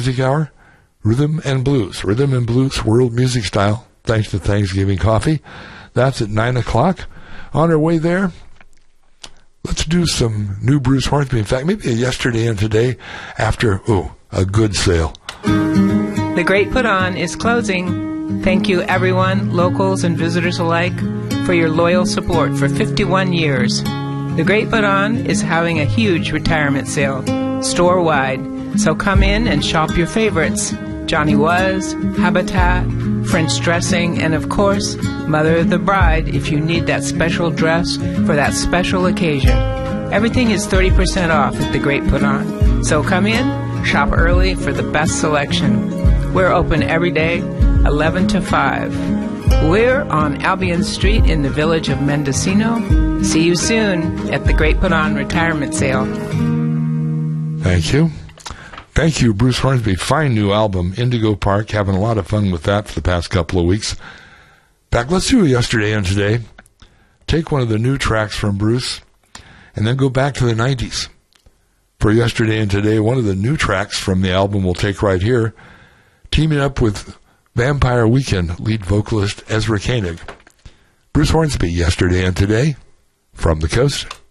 Music Hour, Rhythm and Blues World Music Style, thanks to Thanksgiving Coffee. That's at 9 o'clock. On our way there, let's do some new Bruce Hornsby. In fact, maybe a yesterday and today after, a good sale. The Great Put On is closing. Thank you, everyone, locals and visitors alike, for your loyal support for 51 years. The Great Put On is having a huge retirement sale, store-wide. So come in and shop your favorites. Johnny Was, Habitat, French dressing, and of course, Mother of the Bride if you need that special dress for that special occasion. Everything is 30% off at The Great Put On. So come in, shop early for the best selection. We're open every day, 11 to 5. We're on Albion Street in the village of Mendocino. See you soon at The Great Put On Retirement Sale. Thank you. Thank you, Bruce Hornsby. Fine new album, Indigo Park. Having a lot of fun with that for the past couple of weeks. Back, let's do a yesterday and today. Take one of the new tracks from Bruce, and then go back to the 90s. For yesterday and today, one of the new tracks from the album we'll take right here, teaming up with Vampire Weekend lead vocalist Ezra Koenig. Bruce Hornsby, yesterday and today, from the coast.